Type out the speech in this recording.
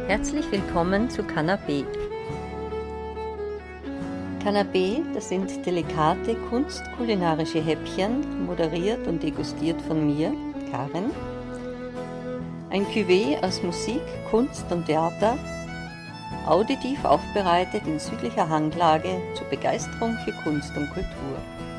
Herzlich willkommen zu Canapé. Canapé, das sind delikate kunstkulinarische Häppchen, moderiert und degustiert von mir, Karin. Ein Cuvée aus Musik, Kunst und Theater, auditiv aufbereitet in südlicher Hanglage zur Begeisterung für Kunst und Kultur.